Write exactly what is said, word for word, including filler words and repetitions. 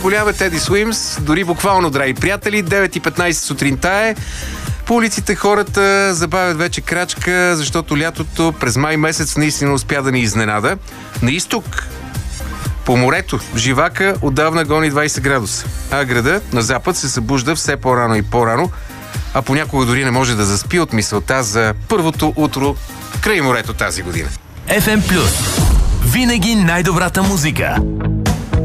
позволяваме. Теди Суимс, дори буквално, драги приятели. девет и петнайсет сутринта е. По улиците хората забавят вече крачка, защото лятото през май месец наистина успя да ни изненада. На изток, по морето, живака отдавна гони двайсет градуса. А града на запад се събужда все по-рано и по-рано, а понякога дори не може да заспи от мисълта за първото утро край морето тази година. еф ем Плюс. Винаги най-добрата музика.